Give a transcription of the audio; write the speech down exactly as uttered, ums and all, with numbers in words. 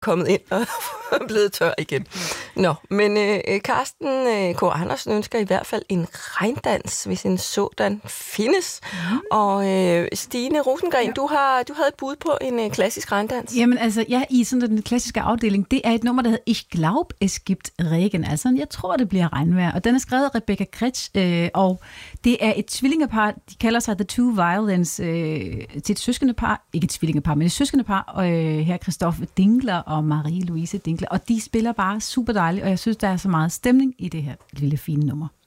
kommet ind og blevet tør igen. Nå, men øh, Carsten øh, K. Andersen ønsker i hvert fald en regndans, hvis en sådan findes. Mm. Og øh, Stine Rosengren, ja. du, har, du havde et bud på en øh, klassisk regndans. Jamen altså, ja, i sådan den klassiske afdeling, det er et nummer, der hedder Ich glaub, es gibt Regen. Altså, jeg tror, det bliver regnvejr. Og den er skrevet af Rebecca Kretsch, øh, og det er et tvillingepar, de kalder sig The Two Violins, øh, til et søskendepar, ikke et tvillingepar, men et søskendepar, og øh, her Christophe Dinkler og Marie-Louise Dinkler, og de spiller bare super dejligt, og jeg synes, der er så meget stemning i det her lille fine nummer.